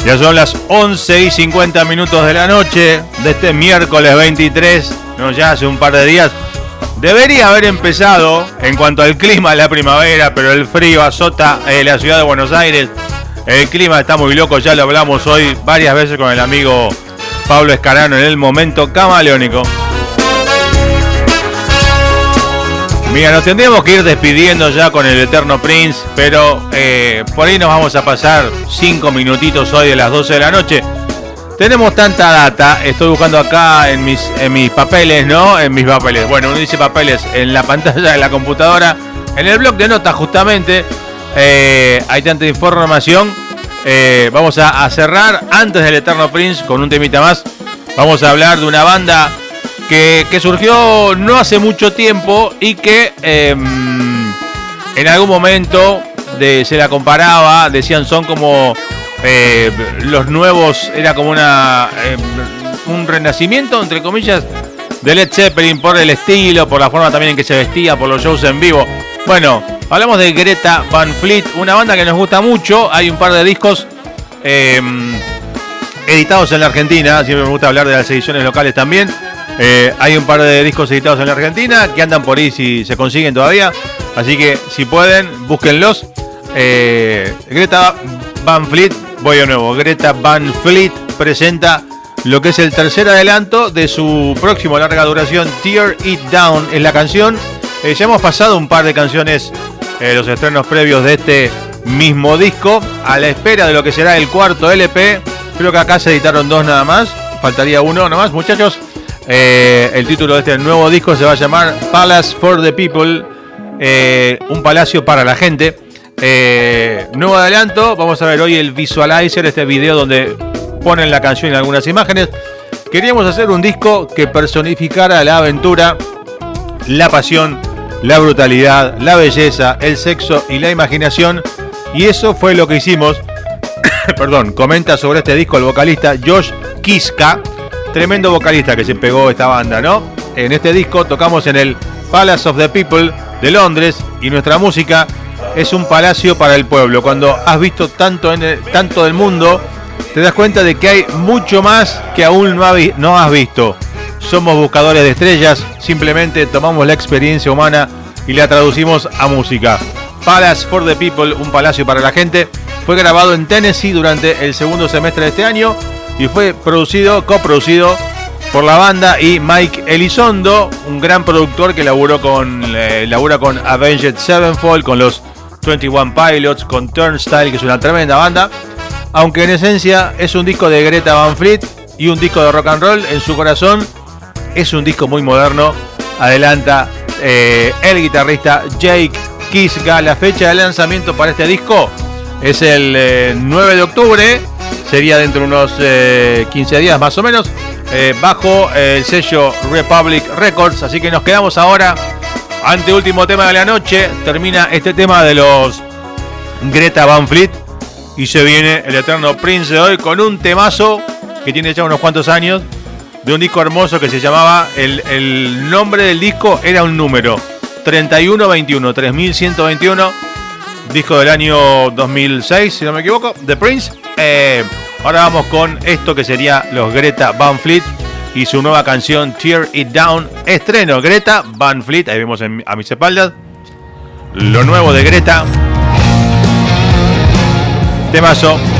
Ya son las 11:50 de la noche de este miércoles 23, no, ya hace un par de días. Debería haber empezado en cuanto al clima la primavera, pero el frío azota la ciudad de Buenos Aires. El clima está muy loco, ya lo hablamos hoy varias veces con el amigo Pablo Escarano en el momento camaleónico. Mira, nos tendríamos que ir despidiendo ya con el Eterno Prince, pero por ahí nos vamos a pasar 5 minutitos hoy de las 12 de la noche. Tenemos tanta data, estoy buscando acá en mis papeles, ¿no? En mis papeles. Bueno, uno dice papeles en la pantalla de la computadora, en el blog de notas justamente. Hay tanta información. Vamos a cerrar antes del Eterno Prince con un temita más. Vamos a hablar de una banda que surgió no hace mucho tiempo y que en algún momento se la comparaba, decían son como los nuevos, era como un renacimiento, entre comillas, de Led Zeppelin por el estilo, por la forma también en que se vestía, por los shows en vivo. Bueno, hablamos de Greta Van Fleet, una banda que nos gusta mucho. Hay un par de discos editados en la Argentina, siempre me gusta hablar de las ediciones locales también. Hay un par de discos editados en la Argentina que andan por ahí si se consiguen todavía. Así que si pueden, búsquenlos. Greta Van Fleet, voy de nuevo. Greta Van Fleet presenta lo que es el tercer adelanto de su próximo larga duración, Tear It Down es la canción. Ya hemos pasado un par de canciones, los estrenos previos de este mismo disco, a la espera de lo que será el cuarto LP. Creo que acá se editaron 2 nada más, faltaría uno nada más, muchachos. El título de este nuevo disco se va a llamar Palace for the People, un palacio para la gente. Nuevo adelanto, vamos a ver hoy el visualizer, este video donde ponen la canción y algunas imágenes. Queríamos hacer un disco que personificara la aventura, la pasión, la brutalidad, la belleza, el sexo y la imaginación, y eso fue lo que hicimos. Perdón, comenta sobre este disco el vocalista Josh Kiska, tremendo vocalista que se pegó esta banda, ¿no? En este disco tocamos en el Palace of the People de Londres y nuestra música es un palacio para el pueblo. Cuando has visto tanto del mundo, te das cuenta de que hay mucho más que aún no has visto. Somos buscadores de estrellas, simplemente tomamos la experiencia humana y la traducimos a música. Palace for the People, un palacio para la gente, fue grabado en Tennessee durante el segundo semestre de este año y fue coproducido por la banda y Mike Elizondo, un gran productor que labura con Avenged Sevenfold, con los 21 Pilots, con Turnstile, que es una tremenda banda. Aunque en esencia es un disco de Greta Van Fleet y un disco de rock and roll, en su corazón es un disco muy moderno. Adelanta el guitarrista Jake Kiska. La fecha de lanzamiento para este disco es el 9 de octubre, sería dentro de unos 15 días más o menos, bajo el sello Republic Records. Así que nos quedamos ahora ante último tema de la noche. Termina este tema de los Greta Van Fleet y se viene el Eterno Prince de hoy con un temazo que tiene ya unos cuantos años, de un disco hermoso que se llamaba, el nombre del disco era un número, 3121, disco del año 2006 si no me equivoco, The Prince. Ahora vamos con esto que sería los Greta Van Fleet y su nueva canción Tear It Down. Estreno Greta Van Fleet, ahí vemos a mis espaldas lo nuevo de Greta. Temazo.